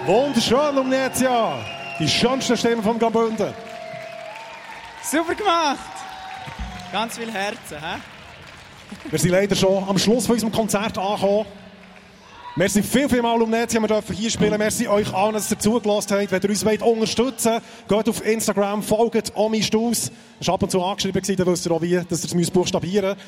Wunderschön, Lumnezia. Die schönste Stimme von Graubünden. Super gemacht. Ganz viel Herzen, hä? Wir sind leider schon am Schluss von unserem Konzert angekommen. Merci vielmals, Lumnezia, wir dürfen hier spielen. Merci euch allen, dass ihr zugelassen habt. Wenn ihr uns unterstützen wollt, geht auf Instagram, folgt Omi Staus. Das war ab und zu angeschrieben, dann wisst ihr auch, wie dass ihr es buchstabieren müsst.